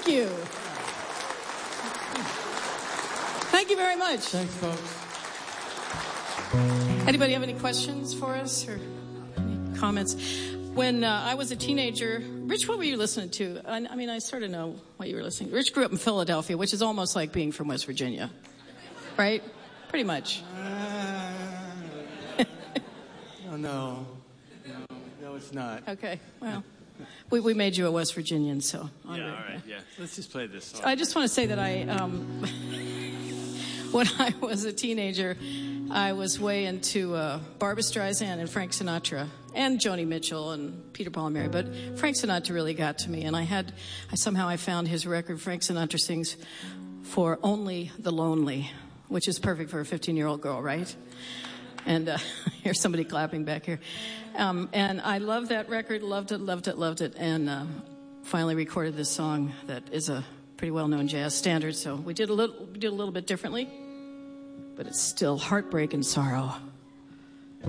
Thank you. Thank you very much. Thanks, folks. Anybody have any questions for us or any comments? When I was a teenager, Rich, what were you listening to? I mean, I sort of know what you were listening to. Rich grew up in Philadelphia, which is almost like being from West Virginia, right? Pretty much. No, it's not. Okay, well, we made you a West Virginian, so. Yeah, all right, yeah. Let's just play this song. I just want to say that when I was a teenager, I was way into Barbra Streisand and Frank Sinatra and Joni Mitchell and Peter, Paul, and Mary. But Frank Sinatra really got to me, and I found his record. Frank Sinatra sings "For Only the Lonely," which is perfect for a 15-year-old girl, right? And here's somebody clapping back here. And I loved that record, loved it, and finally recorded this song that is a pretty well-known jazz standard. So we did a little bit differently, but it's still heartbreak and sorrow.